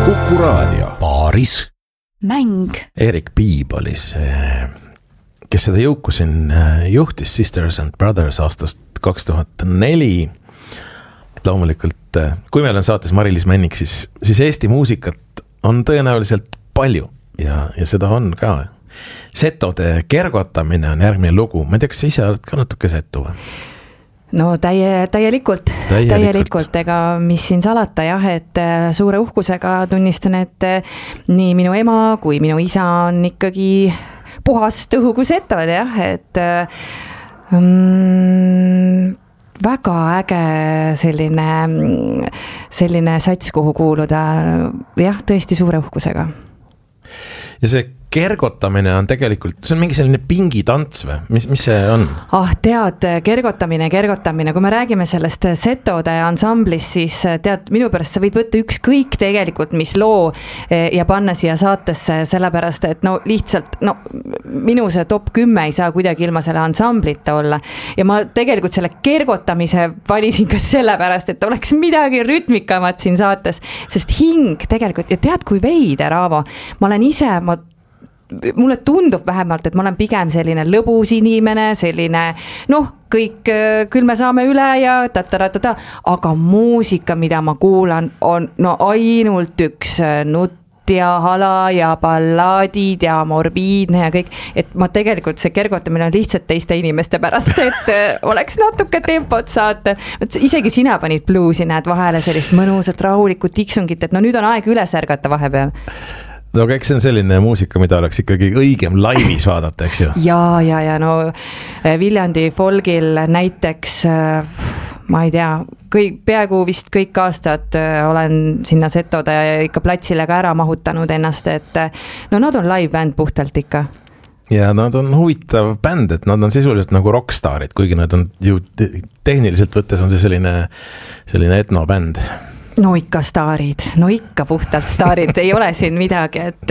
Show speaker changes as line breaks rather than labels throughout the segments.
Kuku Raadio. Paaris.
Mäng.
Erik Piib oli see, kes seda jõuku siin juhtis Sisters and Brothers aastast 2004. Loomulikult, kui meil on saates Mari-Liis Männik, siis Eesti muusikat on tõenäoliselt palju ja seda on ka. Setode kergotamine on järgmine lugu. Ma ei tea, kas sa ise oled ka natuke setu või?
No täielikult, ega mis siin salata jah, et suure uhkusega tunnistan, et nii minu ema kui minu isa on ikkagi puhast õhu kui setod jah, et väga äge selline sats, kuhu kuuluda, jah, tõesti suure uhkusega.
Ja see kergotamine on tegelikult, see on mingi selline pingitants või? Mis see on?
Tead, kergotamine, kui me räägime sellest setode ansamblist, siis tead, minu pärast sa võid võtta ükskõik tegelikult, mis loo ja panna siia saatesse, sellepärast, et no lihtsalt, minu see top 10 ei saa kuidagi ilma selle ansamblita olla. Ja ma tegelikult selle kergotamise valisin ka sellepärast, et oleks midagi rütmikamat siin saates, sest hing tegelikult, ja tead, kui veider, Aavo, ma olen ise, mulle tundub vähemalt, et ma olen pigem selline lõbus inimene, selline, kõik, küll me saame üle ja aga muusika, mida ma kuulan, on ainult üks nutt ja hala ja ballaadid ja morbiidne ja kõik, et ma tegelikult see kergotamine on lihtsalt teiste inimeste pärast, et oleks natuke tempot saata. Isegi sina panid bluusi, näed vahele sellist mõnusat rahulikku tiksungit, et nüüd on aeg üles ärgata vahepeal.
No eks see on selline muusika, mida oleks ikkagi õigem laivis vaadata, eks ju?
Ja Viljandi folgil näiteks, ma ei tea, peaaegu vist kõik aastad olen sinna setode ikka platsile ka ära mahutanud ennast, et nad on live-bänd puhtalt ikka.
Ja nad on huvitav bänd, et nad on sisuliselt nagu rockstaarid, kuigi nad on ju tehniliselt võttes on see selline etnobänd.
No ikka staarid, ikka puhtalt staarid, ei ole siin midagi, et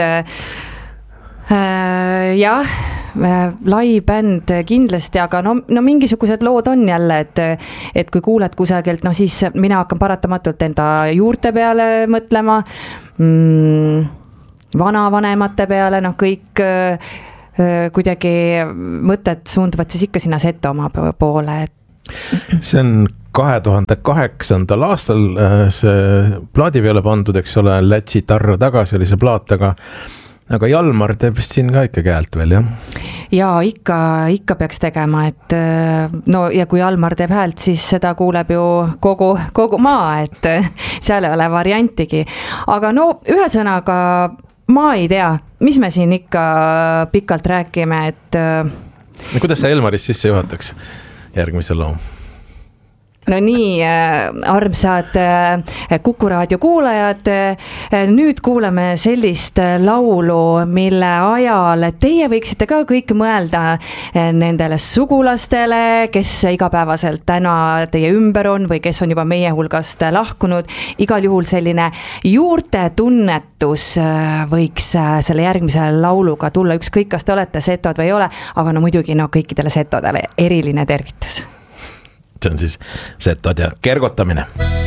jah, live-bänd kindlasti, aga mingisugused lood on jälle, et kui kuuled kusagilt, siis mina hakkan paratamatult enda juurte peale mõtlema, vanavanemate peale, kõik kuidagi mõtted suunduvad siis ikka sinna Setomaa poole.
See on 2008. aastal see plaadi peale pandud, eks ole, Lätsi tarru tagasi oli see plaat, aga Jalmar teeb vist siin ka ikka häält veel, jah?
Ja ikka peaks tegema, et ja kui Jalmar teeb häält, siis seda kuuleb ju kogu maa, et seal ei ole variantigi. Aga ühesõnaga, ma ei tea, mis me siin ikka pikalt räägime, et
kuidas sa Elmaris sisse juhataks järgmise loo?
No nii, armsad Kuku Raadio kuulajad, nüüd kuuleme sellist laulu, mille ajal teie võiksite ka kõik mõelda nendele sugulastele, kes igapäevaselt täna teie ümber on või kes on juba meie hulgast lahkunud. Igal juhul selline juurte tunnetus võiks selle järgmise lauluga tulla, ükskõik kas te olete setod või ei ole, aga muidugi kõikidele setodele eriline tervitus.
See on siis setod ja kergotamine.